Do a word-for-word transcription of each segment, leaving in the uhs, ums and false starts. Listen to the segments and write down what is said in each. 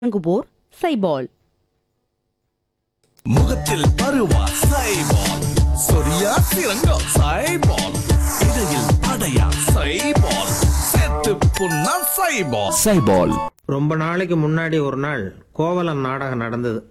வழங்குவோர் சைபால். முகத்தில் பருவா சைபால், சொரியா சிறங்கா சைபால், இடையில் அடையா சைபால், செத்து புண்ணா சைபால். சைபால். ரொம்ப நாளைக்கு முன்னாடி ஒரு நாள் கோவலன் நாடகம் நடந்தது.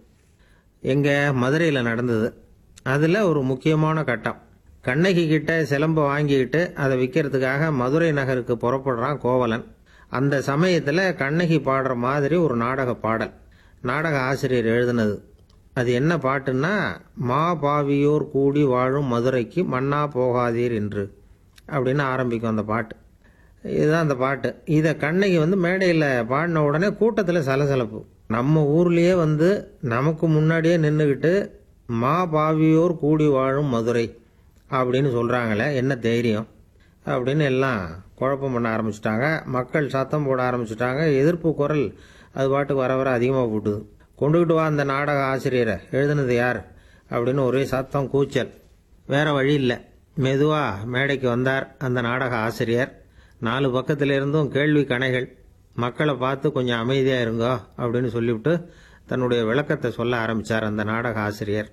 எங்க மதுரையில் நடந்தது. அதில் ஒரு முக்கியமான கட்டம். கண்ணகி கிட்ட சிலம்பை வாங்கிக்கிட்டு அதை விற்கிறதுக்காக மதுரை நகருக்கு புறப்படுறான் கோவலன். அந்த சமயத்தில் கண்ணகி பாடுற மாதிரி ஒரு நாடக பாடல் நாடக ஆசிரியர் எழுதினது. அது என்ன பாட்டுன்னா, மா பாவியோர் கூடி வாழும் மதுரைக்கு மன்னா போகாதீர் என்று அப்படின்னு ஆரம்பிக்கும் அந்த பாட்டு. இதுதான் அந்த பாட்டு. இதை கண்ணகி வந்து மேடையில் பாடின உடனே கூட்டத்தில் சலசலப்பு. நம்ம ஊர்லேயே வந்து நமக்கு முன்னாடியே நின்றுக்கிட்டு மா பாவியோர் கூடி வாழும் மதுரை அப்படின்னு சொல்கிறாங்களே, என்ன தைரியம் அப்படின்னு எல்லாம் குழப்பம் பண்ண ஆரம்பிச்சிட்டாங்க. மக்கள் சத்தம் போட ஆரம்பிச்சிட்டாங்க. எதிர்ப்பு குரல் அது பாட்டுக்கு வர வர அதிகமாக போட்டுது. கொண்டுக்கிட்டு வா அந்த நாடக ஆசிரியரை, எழுதுனது யார் அப்படின்னு ஒரே சத்தம், கூச்சல். வேற வழி இல்லை. மெதுவாக மேடைக்கு வந்தார் அந்த நாடக ஆசிரியர். நாலு பக்கத்துல இருந்தும் கேள்வி கணைகள். மக்களை பார்த்து கொஞ்சம் அமைதியாக இருங்கோ அப்படின்னு சொல்லிவிட்டு தன்னுடைய விளக்கத்தை சொல்ல ஆரம்பித்தார் அந்த நாடக ஆசிரியர்.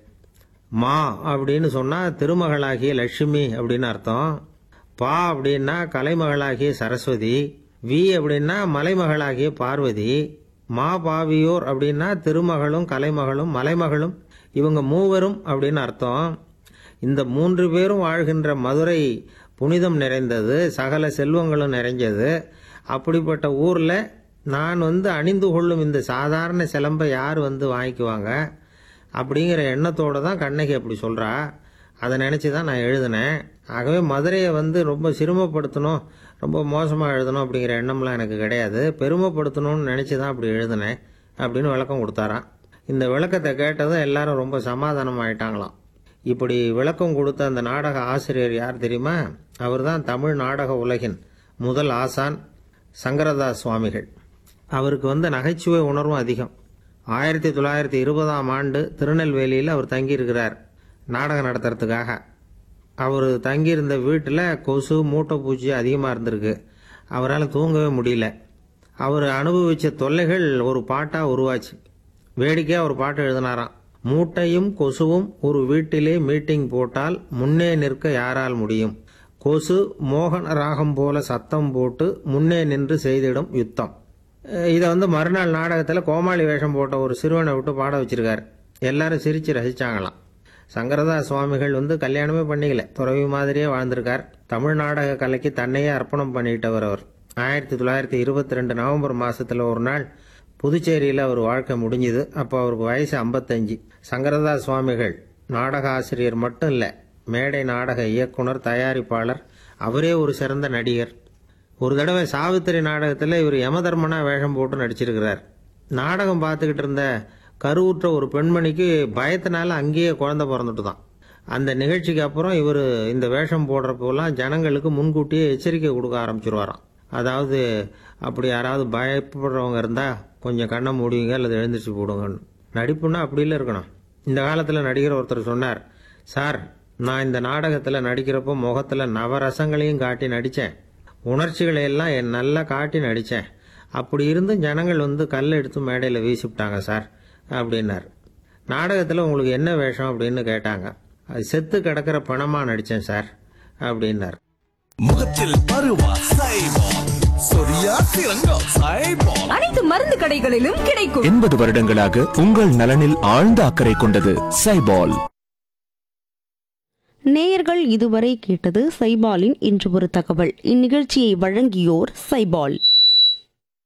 மா அப்படின்னு சொன்னால் திருமகளாகிய லட்சுமி அப்படின்னு அர்த்தம். பா அப்படின்னா கலைமகளாகிய சரஸ்வதி. வி அப்படின்னா மலைமகளாகிய பார்வதி. மா பாவியோர் அப்படின்னா திருமகளும் கலைமகளும் மலைமகளும், இவங்க மூவரும் அப்படின்னு அர்த்தம். இந்த மூன்று பேரும் வாழ்கின்ற மதுரை புனிதம் நிறைந்தது, சகல செல்வங்களும் நிறைஞ்சது. அப்படிப்பட்ட ஊரில் நான் வந்து அணிந்து கொள்ளும் இந்த சாதாரண சிலம்பை யார் வந்து வாங்கிக்குவாங்க அப்படிங்கிற எண்ணத்தோடு தான் கண்ணகி அப்படி சொல்கிறா. அதை நினச்சி தான் நான் எழுதினேன். ஆகவே மதுரையை வந்து ரொம்ப சிரமப்படுத்தணும், ரொம்ப மோசமாக எழுதணும் அப்படிங்கிற எண்ணம்லாம் எனக்கு கிடையாது. பெருமைப்படுத்தணும்னு நினச்சி தான் அப்படி எழுதினேன் அப்படின்னு விளக்கம் கொடுத்தாராம். இந்த விளக்கத்தை கேட்டதும் எல்லாரும் ரொம்ப சமாதானம் ஆயிட்டாங்களாம். இப்படி விளக்கம் கொடுத்த அந்த நாடக ஆசிரியர் யார் தெரியுமா? அவர் தான் தமிழ் நாடக உலகின் முதல் ஆசான் சங்கரதாஸ் சுவாமிகள். அவருக்கு வந்து நகைச்சுவை உணர்வும் அதிகம். ஆயிரத்தி தொள்ளாயிரத்தி இருபதாம் ஆண்டு திருநெல்வேலியில் அவர் தங்கியிருக்கிறார் நாடகம் நடத்துறதுக்காக. அவர் தங்கியிருந்த வீட்டில் கொசு மூட்டை பூச்சி அதிகமாக இருந்திருக்கு. அவரால் தூங்கவே முடியல. அவர் அனுபவித்த தொல்லைகள் ஒரு பாட்டாக உருவாச்சு. வேடிக்கையாக ஒரு பாட்டு எழுதினாராம். மூட்டையும் கொசுவும் ஒரு வீட்டிலே மீட்டிங் போட்டால் முன்னே நிற்க யாரால் முடியும்? கொசு மோகன ராகம் போல சத்தம் போட்டு முன்னே நின்று செய்திடும் யுத்தம். இதை வந்து மறுநாள் நாடகத்தில் கோமாளி வேஷம் போட்ட ஒரு சிறுவனை விட்டு பாட வச்சிருக்காரு. எல்லாரும் சிரித்து ரசிச்சாங்களாம். சங்கரதாஸ் சுவாமிகள் வந்து கல்யாணமே பண்ணிக்கல, துறவி மாதிரியே வாழ்ந்திருக்கார். தமிழ் நாடக கலைக்கு தன்னையே அர்ப்பணம் பண்ணிட்டவர் அவர். ஆயிரத்தி தொள்ளாயிரத்தி இருபத்தி ரெண்டு நவம்பர் மாசத்துல ஒரு நாள் புதுச்சேரியில் அவர் வாழ்க்கை முடிஞ்சுது. அப்போ அவருக்கு வயசு ஐம்பத்தஞ்சு. சங்கரதாஸ் சுவாமிகள் நாடக ஆசிரியர் மட்டும் இல்லை, மேடை நாடக இயக்குனர், தயாரிப்பாளர், அவரே ஒரு சிறந்த நடிகர். ஒரு தடவை சாவித்திரி நாடகத்தில் இவர் யமதர்மனா வேஷம் போட்டு நடிச்சிருக்கிறார். நாடகம் பார்த்துக்கிட்டு இருந்த கருவுற்ற ஒரு பெண்மணிக்கு பயத்தினால அங்கேயே குழந்தை பிறந்துட்டு தான். அந்த நிகழ்ச்சிக்கு அப்புறம் இவர் இந்த வேஷம் போடுறப்போலாம் ஜனங்களுக்கு முன்கூட்டியே எச்சரிக்கை கொடுக்க ஆரம்பிச்சிருவாராம். அதாவது அப்படி யாராவது பயப்படுறவங்க இருந்தால் கொஞ்சம் கண்ணை மூடிங்க அல்லது எழுந்திரிச்சு போடுங்கன்னு. நடிப்புன்னா அப்படிலாம் இருக்கணும். இந்த காலத்தில் நடிகர் ஒருத்தர் சொன்னார், சார் நான் இந்த நாடகத்தில் நடிக்கிறப்போ முகத்தில் நவரசங்களையும் காட்டி நடித்தேன், உணர்ச்சிகளை எல்லாம் என் நல்லா காட்டி நடித்தேன். அப்படி இருந்து ஜனங்கள் வந்து கல் எடுத்து மேடையில் வீசிவிட்டாங்க சார் அப்படின்னார். நாடகத்தில் உங்களுக்கு என்ன வேஷம் அப்படின்னு கேட்டாங்க. அது செத்து கிடக்கிற பணமா நடித்தேன் சார் அப்படின்னார். முகத்தில் பருவா சைபால், சொரியா சிறங்கா சைபால். அனைத்து மருந்து கடைகளிலும் கிடைக்கும். எண்பது வருடங்களாக உங்கள் நலனில் ஆழ்ந்த அக்கறை கொண்டது சைபால். நேயர்கள் இதுவரை கேட்டது சைபாலின் இன்று ஒரு தகவல். இந்நிகழ்ச்சியை வழங்கியோர் சைபால்.